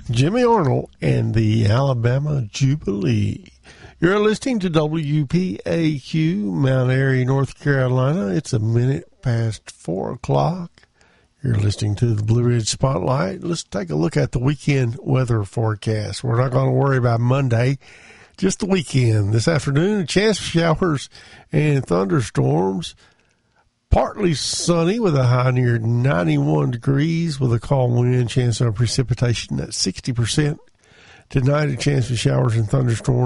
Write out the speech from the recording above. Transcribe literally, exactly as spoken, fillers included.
Jimmy Arnold and the Alabama Jubilee. You're listening to W P A Q, Mount Airy, North Carolina. It's a minute past four o'clock. You're listening to the Blue Ridge Spotlight. Let's take a look at the weekend weather forecast. We're not going to worry about Monday, just the weekend. This afternoon, a chance of showers and thunderstorms. Partly sunny with a high near ninety-one degrees with a calm wind, chance of precipitation at sixty percent. Tonight, a chance of showers and thunderstorms.